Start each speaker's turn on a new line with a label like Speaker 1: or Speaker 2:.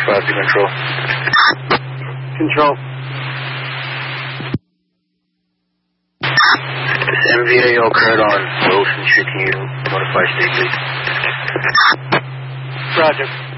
Speaker 1: 5 to control.
Speaker 2: Control.
Speaker 1: This MVAO occurred on Wilson Street. Can you notify state, please?
Speaker 2: Roger.